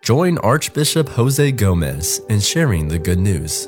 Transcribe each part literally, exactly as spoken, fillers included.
Join Archbishop Jose Gomez in sharing the good news.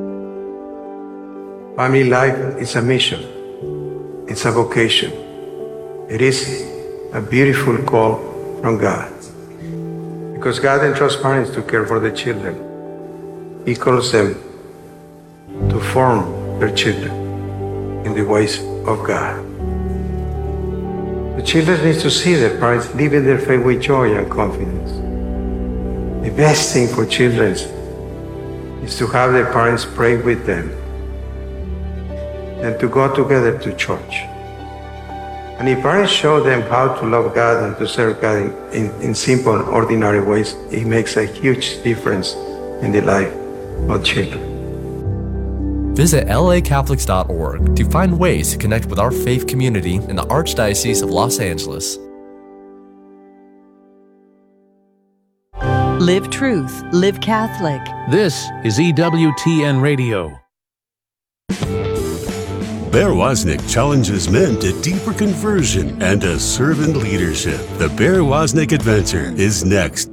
Family life is a mission. It's a vocation. It is a beautiful call from God. Because God entrusts parents to care for the children. He calls them to form their children in the ways of God. The children need to see their parents living their faith with joy and confidence. The best thing for children is to have their parents pray with them and to go together to church. And if parents show them how to love God and to serve God in, in, in simple and ordinary ways, it makes a huge difference in the life of children. Visit L A Catholics dot org to find ways to connect with our faith community in the Archdiocese of Los Angeles. Live Truth, Live Catholic. This is E W T N Radio. Bear Wozniak challenges men to deeper conversion and to servant leadership. The Bear Wozniak Adventure is next.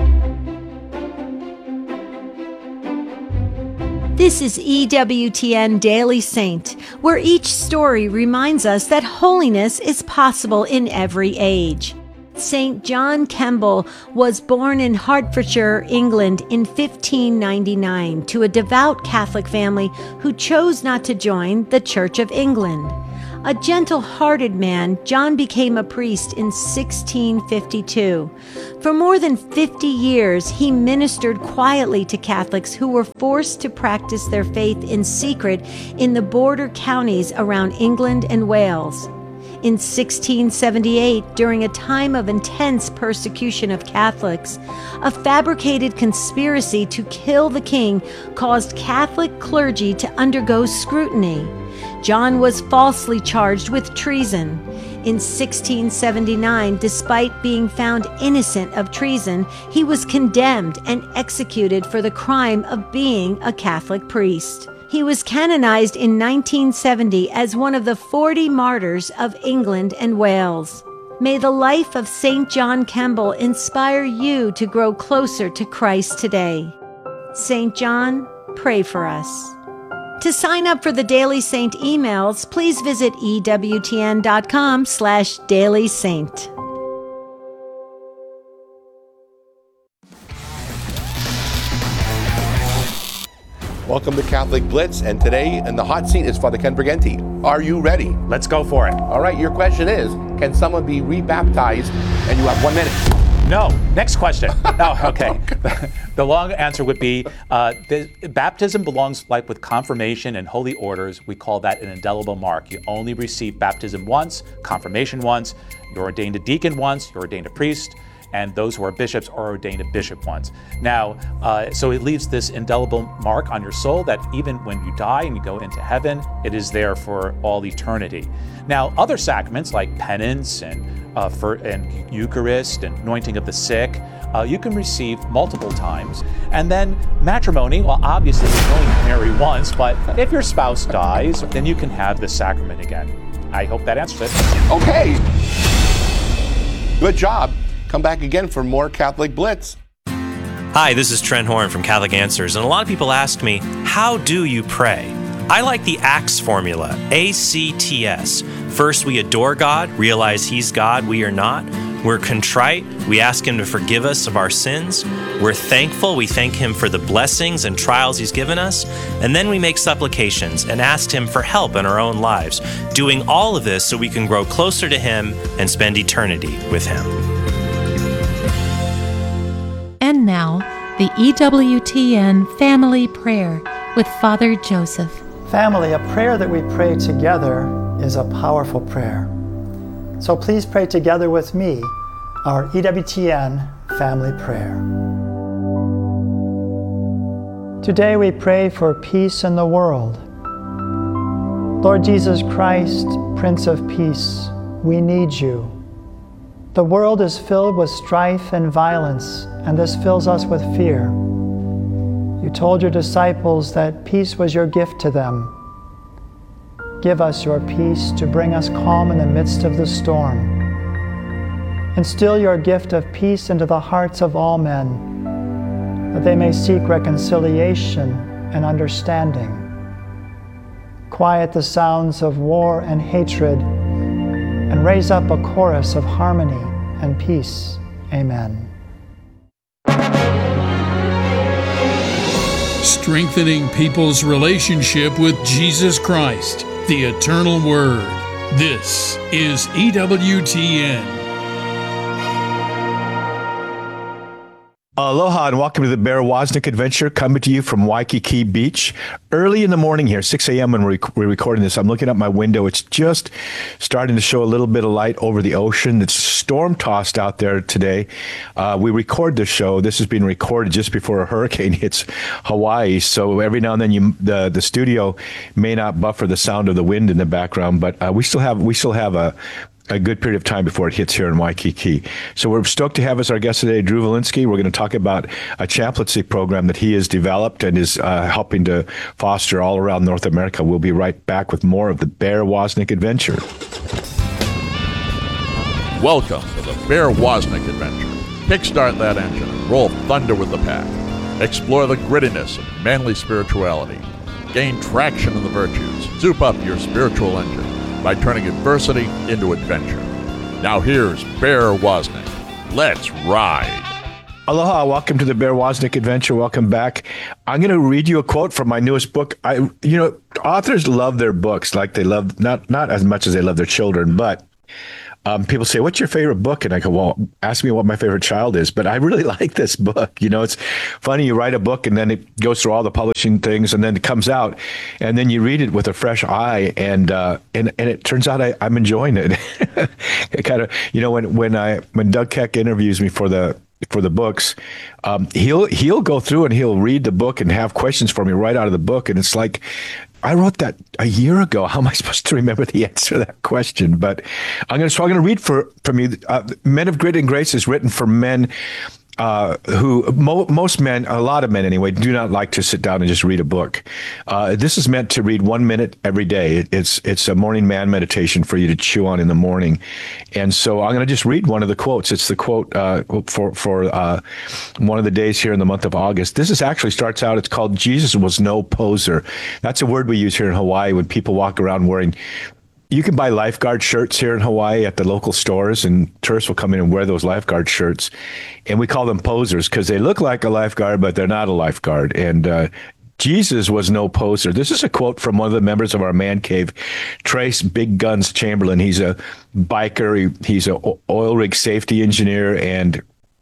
This is E W T N Daily Saint, where each story reminds us that holiness is possible in every age. Saint John Kemble was born in Hertfordshire, England in fifteen ninety-nine to a devout Catholic family who chose not to join the Church of England. A gentle-hearted man, John became a priest in sixteen fifty-two. For more than fifty years, he ministered quietly to Catholics who were forced to practice their faith in secret in the border counties around England and Wales. In sixteen seventy-eight, during a time of intense persecution of Catholics, a fabricated conspiracy to kill the king caused Catholic clergy to undergo scrutiny. John was falsely charged with treason. In sixteen seventy-nine, despite being found innocent of treason, he was condemned and executed for the crime of being a Catholic priest. He was canonized in nineteen seventy as one of the forty martyrs of England and Wales. May the life of Saint John Kemble inspire you to grow closer to Christ today. Saint John, pray for us. To sign up for the Daily Saint emails, please visit ewtn.com slash Daily Saint. Welcome to Catholic Blitz, and today in the hot seat is Father Ken Briganti. Are you ready? Let's go for it. All right, your question is, can someone be rebaptized? And you have one minute. No. Next question. Oh, okay. The long answer would be, uh, the, baptism belongs like with confirmation and holy orders. We call that an indelible mark. You only receive baptism once, confirmation once, you're ordained a deacon once, you're ordained a priest, and those who are bishops are ordained a bishop once. Now, uh, so it leaves this indelible mark on your soul that even when you die and you go into heaven, it is there for all eternity. Now, other sacraments like penance and uh, for and Eucharist and anointing of the sick, uh, you can receive multiple times. And then matrimony, well, obviously you can only marry once, but if your spouse dies, then you can have the sacrament again. I hope that answers it. Okay. Good job. Come back again for more Catholic Blitz. Hi, this is Trent Horn from Catholic Answers, and a lot of people ask me, how do you pray? I like the ACTS formula, A C T S. First, we adore God, realize He's God, we are not. We're contrite, we ask Him to forgive us of our sins. We're thankful, we thank Him for the blessings and trials He's given us. And then we make supplications and ask Him for help in our own lives, doing all of this so we can grow closer to Him and spend eternity with Him. And now, the E W T N Family Prayer with Father Joseph. Family, a prayer that we pray together is a powerful prayer. So please pray together with me our E W T N Family Prayer. Today we pray for peace in the world. Lord Jesus Christ, Prince of Peace, we need you. The world is filled with strife and violence, and this fills us with fear. You told your disciples that peace was your gift to them. Give us your peace to bring us calm in the midst of the storm. Instill your gift of peace into the hearts of all men, that they may seek reconciliation and understanding. Quiet the sounds of war and hatred, and raise up a chorus of harmony and peace. Amen. Strengthening people's relationship with Jesus Christ, the Eternal Word. This is E W T N. Aloha and welcome to the Bear Wozniak Adventure, coming to you from Waikiki Beach. Early in the morning here, six a.m. when we're recording this. I'm looking out my window. It's just starting to show a little bit of light over the ocean. It's storm-tossed out there today. Uh, we record this show. This is being recorded just before a hurricane hits Hawaii. So every now and then you, the, the studio may not buffer the sound of the wind in the background, but uh, we still have we still have a a good period of time before it hits here in Waikiki. So we're stoked to have as our guest today, Drew Valinsky. We're going to talk about a chaplaincy program that he has developed and is uh, helping to foster all around North America. We'll be right back with more of the Bear Wozniak Adventure. Welcome to the Bear Wozniak Adventure. Kickstart that engine and roll thunder with the pack. Explore the grittiness of manly spirituality. Gain traction in the virtues. Soup up your spiritual engine by turning adversity into adventure. Now here's Bear Wozniak. Let's ride. Aloha, welcome to the Bear Wozniak Adventure. Welcome back. I'm going to read you a quote from my newest book. I, you know, authors love their books like they love, not not as much as they love their children, but Um, people say, what's your favorite book? And I go, well, ask me what my favorite child is. But I really like this book. You know, it's funny. You write a book and then it goes through all the publishing things and then it comes out and then you read it with a fresh eye. And uh, and, and it turns out I, I'm enjoying it. It kind of, you know, when when I when Doug Keck interviews me for the for the books, um, he'll he'll go through and he'll read the book and have questions for me right out of the book. And it's like, I wrote that a year ago. How am I supposed to remember the answer to that question? But I'm going to, so I'm going to read for, from you. Uh, Men of Grit and Grace is written for men uh, who, mo- most men, a lot of men anyway, do not like to sit down and just read a book. Uh, this is meant to read one minute every day. It's, it's a morning man meditation for you to chew on in the morning. And so I'm going to just read one of the quotes. It's the quote uh, for, for uh, one of the days here in the month of August. This is actually starts out, it's called Jesus Was No Poser. That's a word we use here in Hawaii when people walk around wearing, you can buy lifeguard shirts here in Hawaii at the local stores, and tourists will come in and wear those lifeguard shirts. And we call them posers because they look like a lifeguard, but they're not a lifeguard. And uh, Jesus was no poser. This is a quote from one of the members of our man cave, Trace Big Guns Chamberlain. He's a biker. He, he's an oil rig safety engineer and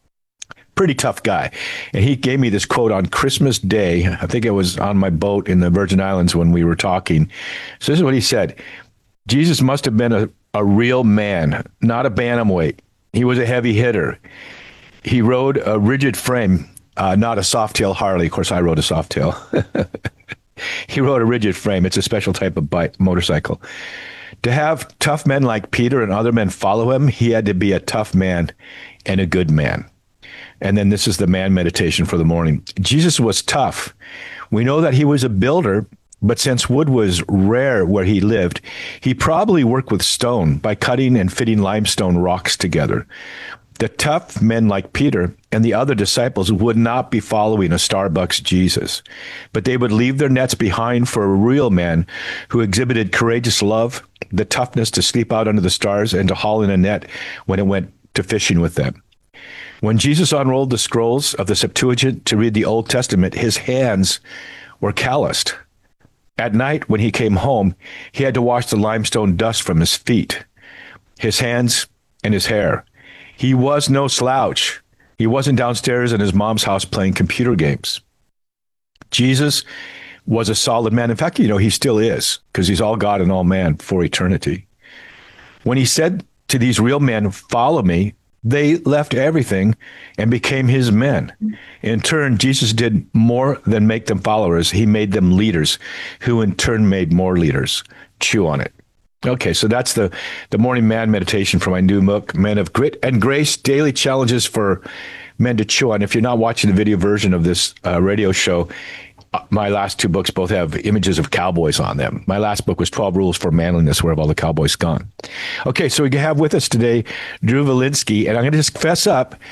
pretty tough guy. And he gave me this quote on Christmas Day. I think it was on my boat in the Virgin Islands when we were talking. So this is what he said. Jesus must have been a, a real man, not a bantamweight. He was a heavy hitter. He rode a rigid frame, uh, not a soft-tail Harley. Of course, I rode a soft-tail. He rode a rigid frame. It's a special type of bike, motorcycle. To have tough men like Peter and other men follow him, he had to be a tough man and a good man. And then this is the man meditation for the morning. Jesus was tough. We know that he was a builder, but since wood was rare where he lived, he probably worked with stone by cutting and fitting limestone rocks together. The tough men like Peter and the other disciples would not be following a Starbucks Jesus, but they would leave their nets behind for a real man who exhibited courageous love, the toughness to sleep out under the stars and to haul in a net when it went to fishing with them. When Jesus unrolled the scrolls of the Septuagint to read the Old Testament, his hands were calloused. At night, when he came home, he had to wash the limestone dust from his feet, his hands, and his hair. He was no slouch. He wasn't downstairs in his mom's house playing computer games. Jesus was a solid man. In fact, you know, he still is, because he's all God and all man for eternity. When he said to these real men, "Follow me," they left everything and became his men. In turn, Jesus did more than make them followers. He made them leaders, who in turn made more leaders. Chew on it. Okay, so that's the, the morning man meditation for my new book, Men of Grit and Grace, Daily Challenges for Men to Chew on. If you're not watching the video version of this uh, radio show, my last two books both have images of cowboys on them. My last book was twelve Rules for Manliness. Where have all the cowboys gone? Okay, so we have with us today Drew Valinsky, and I'm going to just fess up.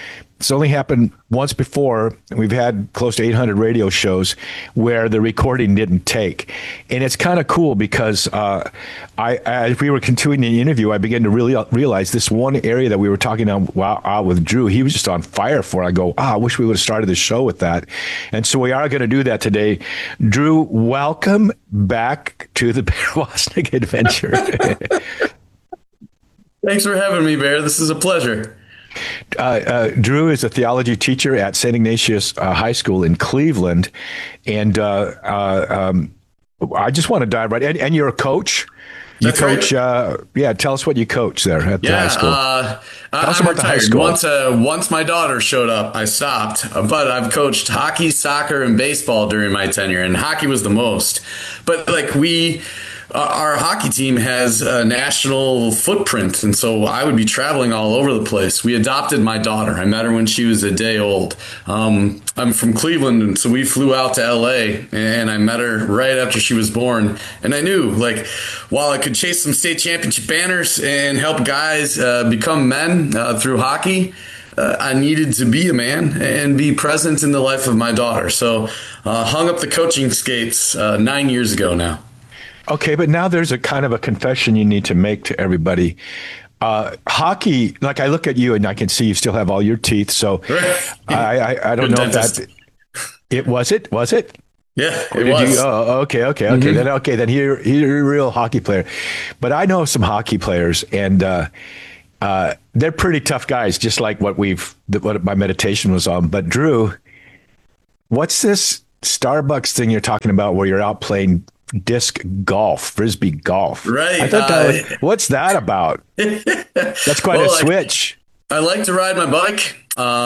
It's only happened once before. We've had close to eight hundred radio shows where the recording didn't take. And it's kind of cool because uh, I, as we were continuing the interview, I began to really realize this one area that we were talking about wow, uh, with Drew, he was just on fire for. I go, ah, I wish we would have started the show with that. And so we are going to do that today. Drew, welcome back to the Bear Wozniak Adventure. Thanks for having me, Bear. This is a pleasure. Uh, uh, Drew is a theology teacher at Saint Ignatius uh, High School in Cleveland. And uh, uh, um, I just want to dive right in. And you're a coach. You That's coach, right. uh, yeah, tell us what you coach there at the yeah, high school. Uh, tell us I'm about the high retired. school. Once, uh, once my daughter showed up, I stopped. But I've coached hockey, soccer, and baseball during my tenure, and hockey was the most. But like we... Uh, our hockey team has a national footprint, and so I would be traveling all over the place. We adopted my daughter. I met her when she was a day old. Um, I'm from Cleveland, and so we flew out to L A, and I met her right after she was born. And I knew, like, while I could chase some state championship banners and help guys uh, become men uh, through hockey, Uh, I needed to be a man and be present in the life of my daughter. So uh, hung up the coaching skates uh, nine years ago now. Okay, but now there's a kind of a confession you need to make to everybody. Uh, hockey, like I look at you and I can see you still have all your teeth. So I, I, I don't Good know dentist. if that it was it was it. Yeah, Or it did was. you- oh, okay, okay, okay. Mhm. Then okay, then you're you're a real hockey player. But I know some hockey players, and uh, uh, they're pretty tough guys, just like what we've what my meditation was on. But Drew, what's this Starbucks thing you're talking about where you're out playing disc golf, frisbee golf? Right. I thought that uh, was, what's that about? That's quite Well, a I- switch. I like to ride my bike.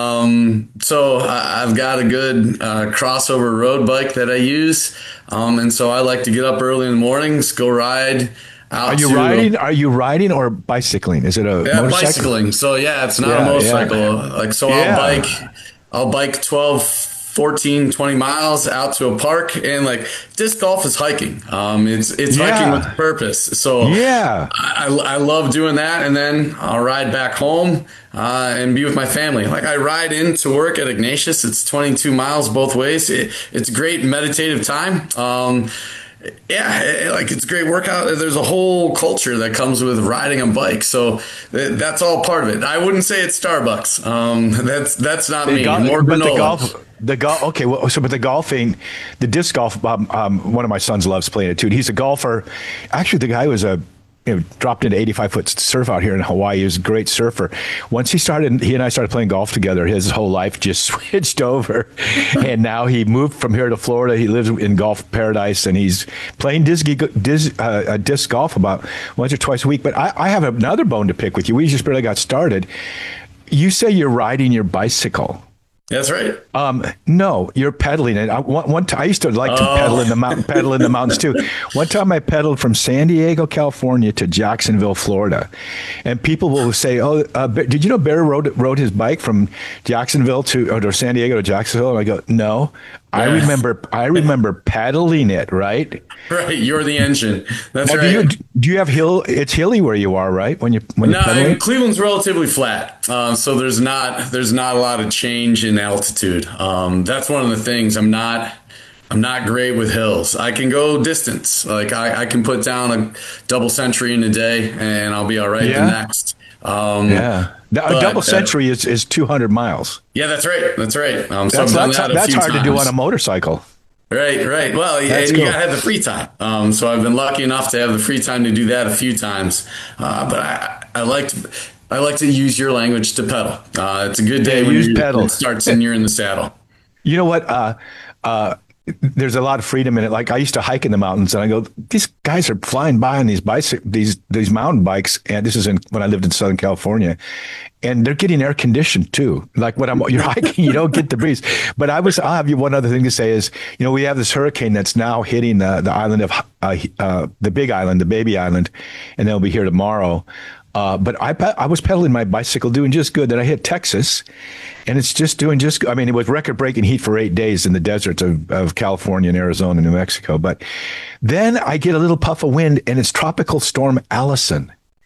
Um, so I, I've got a good uh, crossover road bike that I use. Um, and so I like to get up early in the mornings, go ride out Are you to, riding? Are you riding or bicycling? Is it a Yeah, motorcycle? bicycling. So yeah, it's not Yeah, a motorcycle. yeah. Like, so Yeah. I'll bike, I'll bike twelve, fourteen, twenty miles out to a park, and like disc golf is hiking. Um, it's, it's Yeah. hiking with purpose. So Yeah. I, I love doing that. And then I'll ride back home, uh, and be with my family. Like I ride into work at Ignatius. It's twenty-two miles both ways. It, it's great meditative time. Um, Yeah, it- like it's a great workout. There's a whole culture that comes with riding a bike, so th- that's all part of it. I wouldn't say it's Starbucks. Um, that's that's not me. Go- More but the granola. golf, the golf. Okay, well, so but the golfing, the disc golf. Um, um, one of my sons loves playing it too. He's a golfer. Actually, the guy was a you know, dropped into eighty-five foot surf out here in Hawaii. He was a great surfer. Once he started, he and I started playing golf together. His whole life just switched over, and now he moved from here to Florida. He lives in golf paradise, and he's playing disc disc, uh, disc golf about once or twice a week. But I, I have another bone to pick with you. We just barely got started. You say you're riding your bicycle. That's right. Um, no, you're pedaling it. I, one, one time, I used to like to Oh. pedal in the mountain, pedal in the mountains too. One time, I pedaled from San Diego, California, to Jacksonville, Florida, and people will say, "Oh, uh, Bear- did you know Bear rode rode his bike from Jacksonville to or San Diego to Jacksonville?" And I go, "No, I Yeah. remember, I remember pedaling it, right?" Right, you're the engine. That's Now, right. do you do you have hill? It's hilly where you are, right? When you when No, you're pedaling. Cleveland's relatively flat, uh, so there's not there's not a lot of change in altitude. Um, that's one of the things I'm not I'm not great with hills. I can go distance, like I, I can put down a double century in a day, and I'll be all right Yeah. the next. Um, Yeah, Now, a but, double uh, century is is two hundred miles. Yeah, that's right. That's right. Um, so That's I've done that's, that a that's few hard to do times. on a motorcycle. Right, right. Well, yeah, That's you cool. gotta have the free time. Um, so I've been lucky enough to have the free time to do that a few times. Uh, but I, I like to, I like to use your language to pedal. Uh, it's a good day Yeah, when use you, pedal. it starts and you're in the saddle. You know what? Uh, uh, there's a lot of freedom in it. Like I used to hike in the mountains, and I go, these guys are flying by on these bicycle, these these mountain bikes. And this is in when I lived in Southern California, and they're getting air conditioned too. Like when I'm you're hiking, you don't get the breeze. But I was. I'll have you one other thing to say is, you know, we have this hurricane that's now hitting the the island of uh, uh, the Big Island, the Baby Island, and they'll be here tomorrow. Uh, but I pe- I was pedaling my bicycle doing just good. Then I hit Texas, and it's just doing just good. I mean, it was record-breaking heat for eight days in the deserts of, of California and Arizona and New Mexico. But then I get a little puff of wind, and it's Tropical Storm Allison.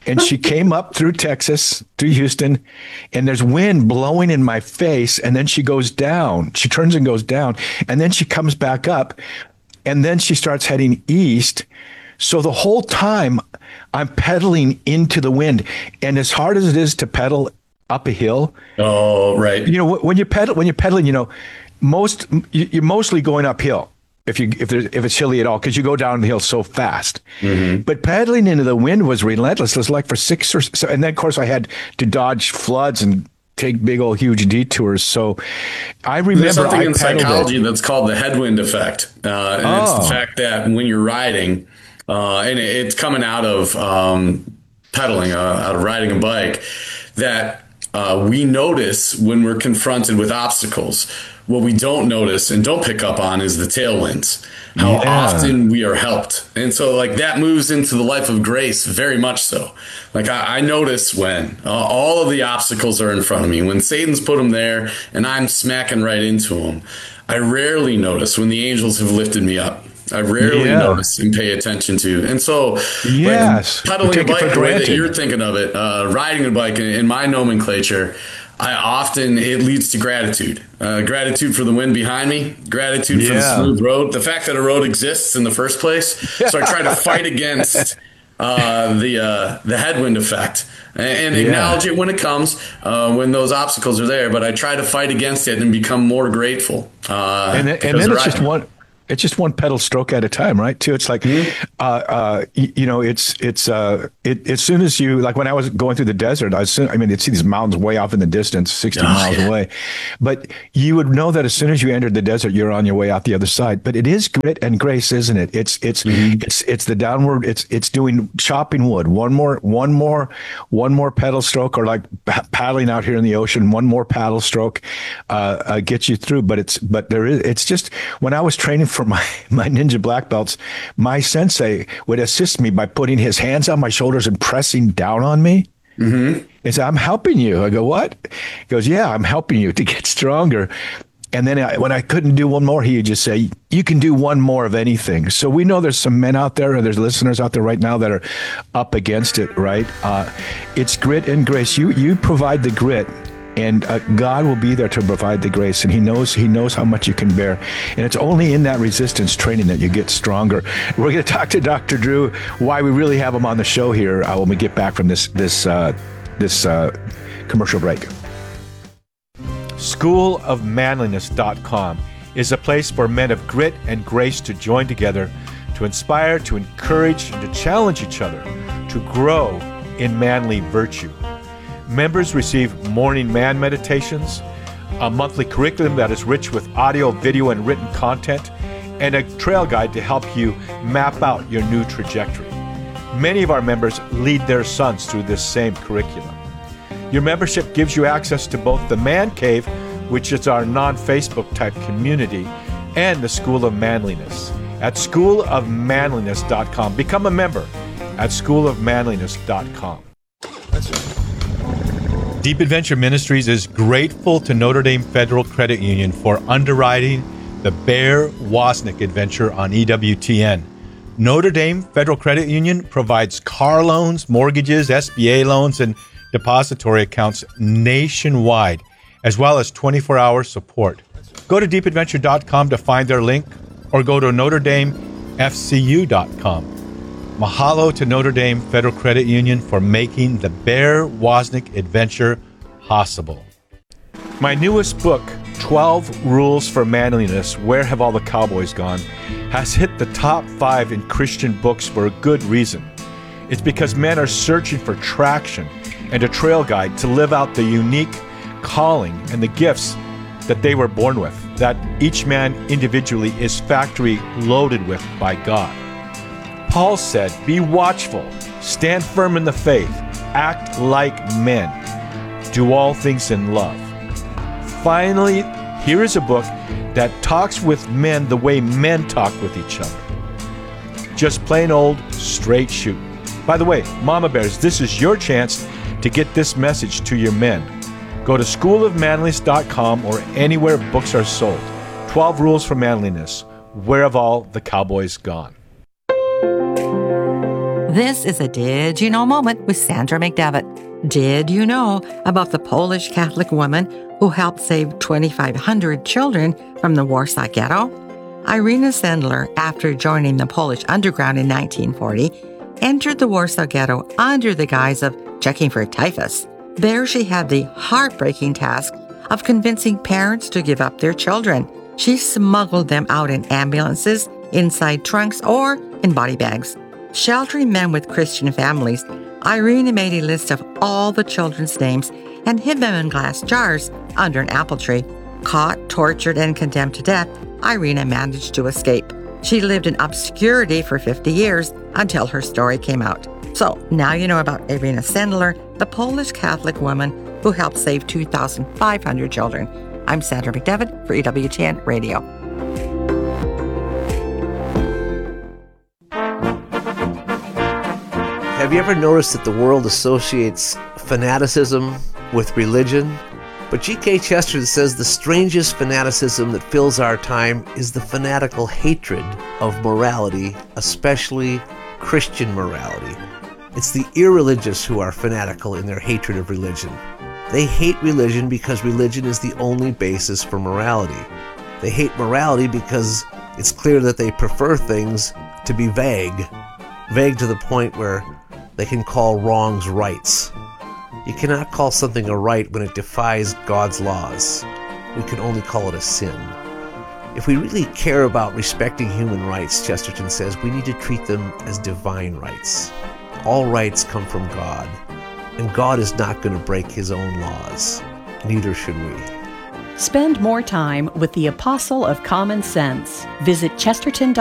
And she came up through Texas, through Houston, and there's wind blowing in my face. And then she goes down. She turns and goes down. And then she comes back up. And then she starts heading east. So the whole time I'm pedaling into the wind. And as hard as it is to pedal up a hill. Oh, right. You know, when you pedal, when you're pedaling, you know, most you're mostly going uphill. If you if there's if it's hilly at all, because you go down the hill so fast. Mm-hmm. But pedaling into the wind was relentless. It was like for six or so, and then of course I had to dodge floods and take big old huge detours. So I remember there's something I in psychology it. that's called the headwind effect, uh, and oh. it's the fact that when you're riding, uh, and it's coming out of um, pedaling, uh, out of riding a bike, that uh, we notice when we're confronted with obstacles. What we don't notice and don't pick up on is the tailwinds, how yeah. often we are helped. And so like that moves into the life of grace very much so. Like I, I notice when uh, all of the obstacles are in front of me, when Satan's put them there and I'm smacking right into them. I rarely notice when the angels have lifted me up. I rarely yeah. notice and pay attention to. And so yes. like, pedaling a bike the way that you're thinking of it, uh, riding a bike in, in my nomenclature, I often, it leads to gratitude. Uh, gratitude for the wind behind me, gratitude yeah. for the smooth road, the fact that a road exists in the first place. So I try to fight against uh, the uh, the headwind effect and, and yeah. acknowledge it when it comes, uh, when those obstacles are there. But I try to fight against it and become more grateful. Uh, and then, and then it's just one. It's just one pedal stroke at a time, right? Too. It's like, mm-hmm. uh, uh, you, you know, it's it's uh, it, as soon as you like when I was going through the desert, I soon, I mean, you'd see these mountains way off in the distance, sixty oh, miles yeah. away, but you would know that as soon as you entered the desert, you're on your way out the other side. But it is grit and grace, isn't it? It's it's mm-hmm. it's it's the downward. It's it's doing chopping wood. One more one more one more pedal stroke, or like paddling out here in the ocean. One more paddle stroke uh, uh, gets you through. But it's but there is. It's just when I was training for my, my ninja black belts, my sensei would assist me by putting his hands on my shoulders and pressing down on me. Mm-hmm. He said, I'm helping you. I go, what? He goes, yeah, I'm helping you to get stronger. And then I, when I couldn't do one more, he would just say, you can do one more of anything. So we know there's some men out there, and there's listeners out there right now that are up against it, right? Uh, it's grit and grace. You, you provide the grit. And uh, God will be there to provide the grace, and He knows He knows how much you can bear. And it's only in that resistance training that you get stronger. We're going to talk to Doctor Drew why we really have him on the show here uh, when we get back from this this uh, this uh, commercial break. school of manliness dot com is a place for men of grit and grace to join together, to inspire, to encourage, and to challenge each other to grow in manly virtue. Members receive morning man meditations, a monthly curriculum that is rich with audio, video, and written content, and a trail guide to help you map out your new trajectory. Many of our members lead their sons through this same curriculum. Your membership gives you access to both the Man Cave, which is our non-Facebook type community, and the School of Manliness at school of manliness dot com. Become a member at school of manliness dot com. That's right. Deep Adventure Ministries is grateful to Notre Dame Federal Credit Union for underwriting the Bear Wozniak adventure on E W T N. Notre Dame Federal Credit Union provides car loans, mortgages, S B A loans, and depository accounts nationwide, as well as twenty-four hour support. Go to deep adventure dot com to find their link, or go to notre dame f c u dot com. Mahalo to Notre Dame Federal Credit Union for making the Bear Wozniak adventure possible. My newest book, twelve Rules for Manliness, Where Have All the Cowboys Gone?, has hit the top five in Christian books for a good reason. It's because men are searching for traction and a trail guide to live out the unique calling and the gifts that they were born with, that each man individually is factory loaded with by God. Paul said, be watchful, stand firm in the faith, act like men, do all things in love. Finally, here is a book that talks with men the way men talk with each other. Just plain old straight shoot. By the way, Mama Bears, this is your chance to get this message to your men. Go to school of manliness dot com or anywhere books are sold. twelve Rules for Manliness, Where Have All the Cowboys Gone? This is a Did You Know moment with Sandra McDevitt. Did you know about the Polish Catholic woman who helped save twenty-five hundred children from the Warsaw Ghetto? Irina Sendler, after joining the Polish underground in nineteen forty, entered the Warsaw Ghetto under the guise of checking for typhus. There she had the heartbreaking task of convincing parents to give up their children. She smuggled them out in ambulances, inside trunks, or in body bags. Sheltering men with Christian families, Irina made a list of all the children's names and hid them in glass jars under an apple tree. Caught, tortured, and condemned to death, Irina managed to escape. She lived in obscurity for fifty years until her story came out. So now you know about Irina Sendler, the Polish Catholic woman who helped save two thousand five hundred children. I'm Sandra McDevitt for E W T N Radio. Have you ever noticed that the world associates fanaticism with religion? But G K Chesterton says the strangest fanaticism that fills our time is the fanatical hatred of morality, especially Christian morality. It's the irreligious who are fanatical in their hatred of religion. They hate religion because religion is the only basis for morality. They hate morality because it's clear that they prefer things to be vague, vague to the point where they can call wrongs rights. You cannot call something a right when it defies God's laws. We can only call it a sin. If we really care about respecting human rights, Chesterton says, we need to treat them as divine rights. All rights come from God, and God is not going to break his own laws. Neither should we. Spend more time with the Apostle of Common Sense. Visit Chesterton.